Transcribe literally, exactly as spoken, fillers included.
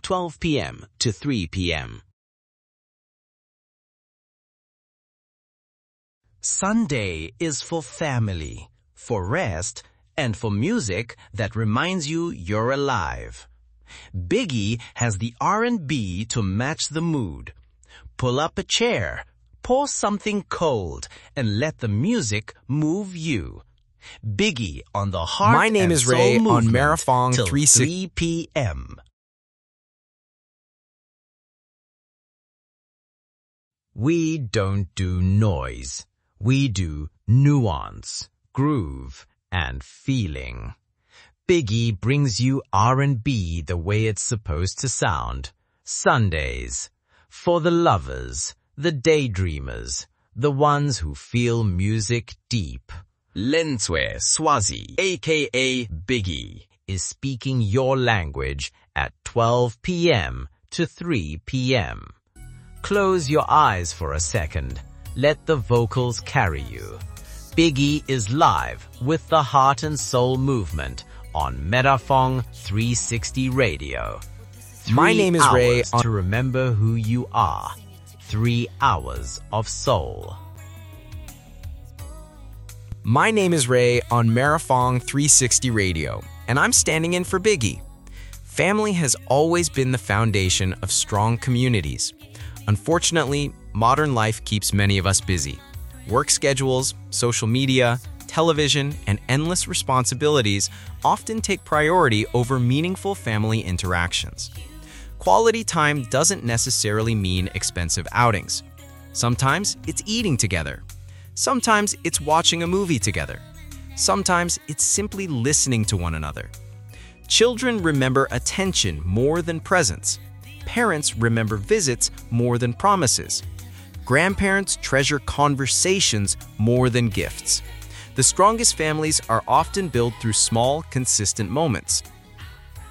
twelve p m to three p m Sunday is for family, for rest, and for music that reminds you you're alive. Biggie has the R and B to match the mood. Pull up a chair, pour something cold, and let the music move you. Biggie on the Heart My name and is Soul Ray on movement Marathon till three sixty. three p m We don't do noise. We do nuance, groove, and feeling. Biggie brings you R and B the way it's supposed to sound. Sundays. For the lovers, the daydreamers, the ones who feel music deep. Lenswe Swazi, aka Biggie, is speaking your language at twelve p m to three p m Close your eyes for a second. Let the vocals carry you. Biggie is live with the Heart and Soul movement on Metafong three sixty Radio. Three My name is Ray hours on- to remember who you are. Three hours of soul. My name is Ray on Marathon three sixty Radio, and I'm standing in for Biggie. Family has always been the foundation of strong communities. Unfortunately, modern life keeps many of us busy. Work schedules, social media, television, and endless responsibilities often take priority over meaningful family interactions. Quality time doesn't necessarily mean expensive outings. Sometimes it's eating together. Sometimes it's watching a movie together. Sometimes it's simply listening to one another. Children remember attention more than presents. Parents remember visits more than promises. Grandparents treasure conversations more than gifts. The strongest families are often built through small, consistent moments.